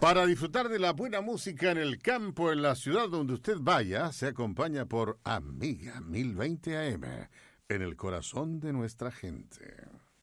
Para disfrutar de la buena música en el campo, en la ciudad donde usted vaya, se acompaña por Amiga 1020 AM, en el corazón de nuestra gente.